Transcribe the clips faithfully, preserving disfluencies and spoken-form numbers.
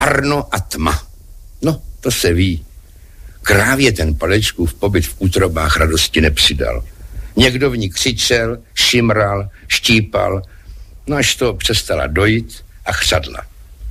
Arno a tma. No, to se ví. Krávě ten Palečkův pobyt v útrobách radosti nepřidal. Někdo v ní křičel, šimral, štípal, no až to přestala dojít a chřadla.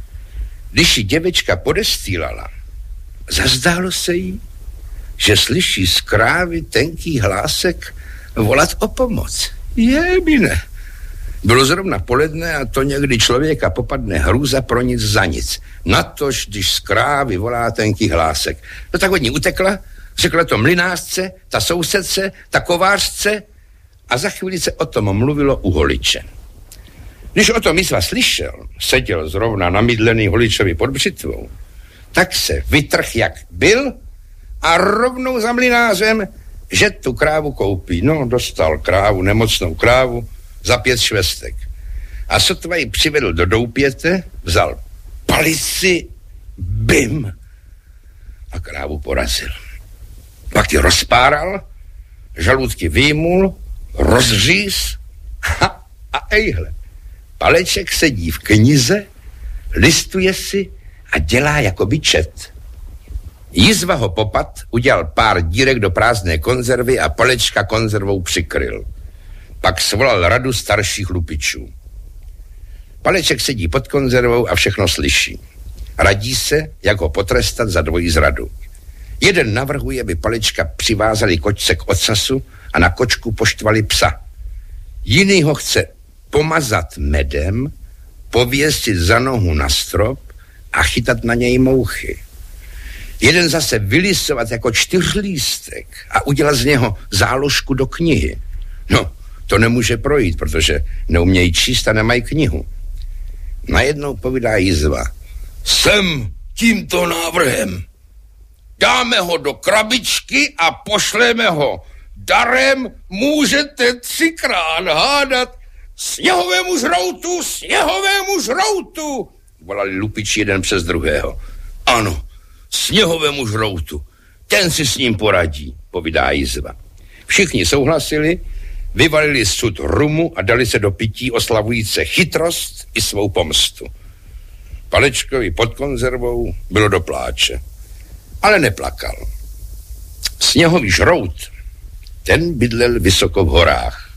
Když ji děvečka podestýlala, zazdálo se jí, že slyší z krávy tenký hlásek volat o pomoc. Jebine. Bylo zrovna poledne a to někdy člověka popadne hrůza pro nic za nic. Natož, když z krávy volá tenký hlásek. No tak od ní utekla, řekla to mlynářce, ta sousedce, ta kovářce a za chvíli se o tom mluvilo u holiče. Když o tom Jizva slyšel, seděl zrovna namydlený holičovi pod břitvou, tak se vytrh jak byl a rovnou za mlynářem, že tu krávu koupí. No, dostal krávu, nemocnou krávu, za pět švestek. A sotva ji přivedl do doupěte, vzal palici, bim, a krávu porazil. Pak ji rozpáral, žaludky vyjmul, rozříz a, a ejhle. Paleček sedí v knize, listuje si a dělá jakoby čet. Jizva ho popad, udělal pár dírek do prázdné konzervy a Palečka konzervou přikryl. Pak svolal radu starších lupičů. Paleček sedí pod konzervou a všechno slyší. Radí se, jak ho potrestat za dvojí zradu. Jeden navrhuje, aby Palečka přivázali kočce k ocasu a na kočku poštvali psa. Jiný ho chce pomazat medem, pověsit za nohu na strop a chytat na něj mouchy. Jeden zase vylisovat jako čtyřlístek a udělat z něho záložku do knihy. No, to nemůže projít, protože neumějí číst a nemají knihu. Najednou povídá Jizva. Jsem tímto návrhem. Dáme ho do krabičky a pošleme ho darem, můžete třikrát hádat sněhovému žroutu, sněhovému žroutu, volali lupiči jeden přes druhého. Ano, sněhovému žroutu, ten si s ním poradí, povídá Jizva. Všichni souhlasili, vyvalili sud rumu a dali se do pití oslavujíce chytrost i svou pomstu. Palečkovi pod konzervou bylo do pláče, ale neplakal. Sněhový žrout, ten bydlel vysoko v horách.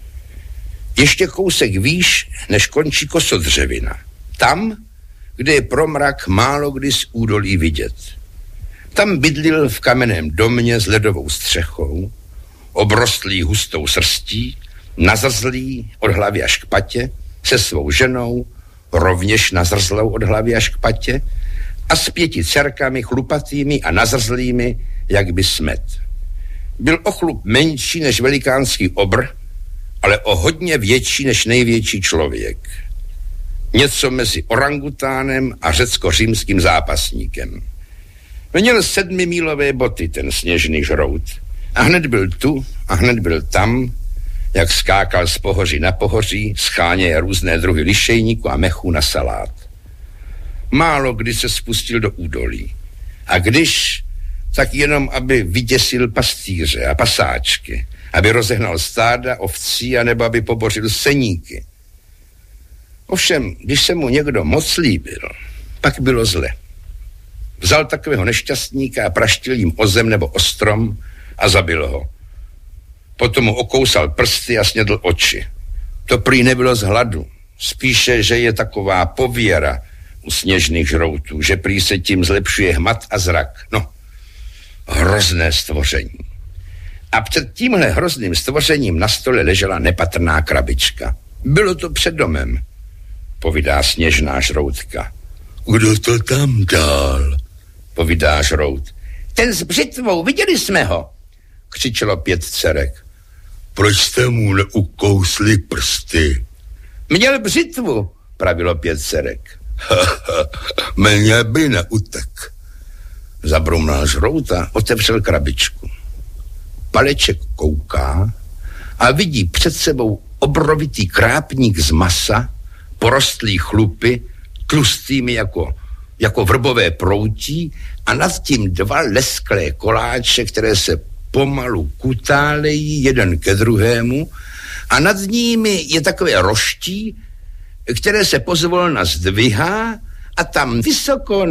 Ještě kousek výš, než končí kosodřevina. Tam, kde je promrak málo kdy z údolí vidět. Tam bydlil v kamenném domě s ledovou střechou, obrostlý hustou srstí, nazrzlý od hlavy až k patě, se svou ženou, rovněž nazrzlou od hlavy až k patě, a s pěti dcerkami chlupatými a nazrzlými, jak by smet. Byl o chlup menší než velikánský obr, ale o hodně větší než největší člověk. Něco mezi orangutánem a řecko-římským zápasníkem. Měl sedmimílové boty, ten sněžný žrout. A hned byl tu a hned byl tam, jak skákal z pohoří na pohoří, scháněje různé druhy lišejníku a mechů na salát. Málo kdy se spustil do údolí. A když, tak jenom, aby vyděsil pastýře a pasáčky, aby rozehnal stáda ovcí, anebo aby pobořil seníky. Ovšem, když se mu někdo moc líbil, pak bylo zle. Vzal takového nešťastníka a praštil jim o zem nebo o strom a zabil ho. Potom mu okousal prsty a snědl oči. To prý nebylo z hladu. Spíše, že je taková pověra u sněžných žroutů, že prý se tím zlepšuje hmat a zrak. No, hrozné stvoření. A před tímhle hrozným stvořením na stole ležela nepatrná krabička. Bylo to před domem, povídá sněžná žroutka. Kdo to tam dal? Povídá žrout. Ten s břitvou, viděli jsme ho, křičelo pět dcerek. Proč jste mu neukousli prsty? Měl břitvu, pravilo pět dcerek. Mně by neutek. Zabrumnal žrout a otevřel krabičku. Paleček kouká a vidí před sebou obrovitý krápník z masa, porostlý chlupy, tlustými jako, jako vrbové proutí a nad tím dva lesklé koláče, které se pomalu kutálejí jeden ke druhému a nad nimi je takové roští, které se pozvolna zdvihá a tam vysoko